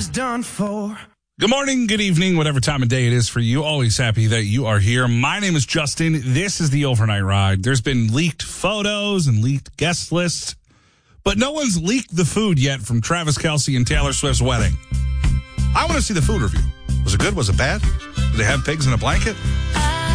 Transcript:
was done for. Good morning, good evening, whatever time of day it is for you. Always happy that you are here. My name is Justin. This is the Overnight Ride. There's been leaked photos and leaked guest lists, but no one's leaked the food yet from Travis Kelce and Taylor Swift's wedding. I want to see the food review. Was it good? Was it bad? Did they have pigs in a blanket?